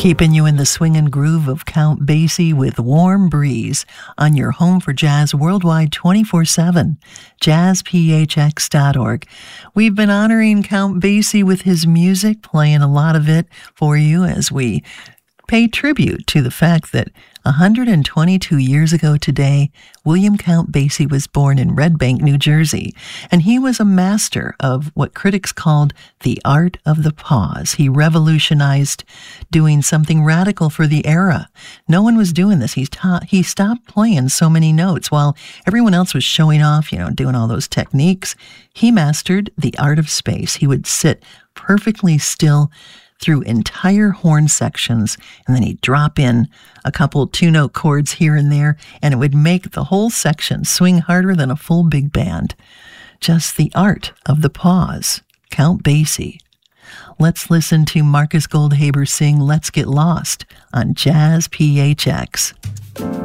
Keeping you in the swing and groove of Count Basie with Warm Breeze on your home for jazz worldwide 24/7, jazzphx.org. We've been honoring Count Basie with his music, playing a lot of it for you as we pay tribute to the fact that 122 years ago today, William Count Basie was born in Red Bank, New Jersey, and he was a master of what critics called the art of the pause. He revolutionized doing something radical for the era. No one was doing this. He stopped playing so many notes while everyone else was showing off, doing all those techniques. He mastered the art of space. He would sit perfectly still through entire horn sections, and then he'd drop in a couple two-note chords here and there, and it would make the whole section swing harder than a full big band. Just the art of the pause. Count Basie. Let's listen to Marcus Goldhaber sing Let's Get Lost on Jazz PHX.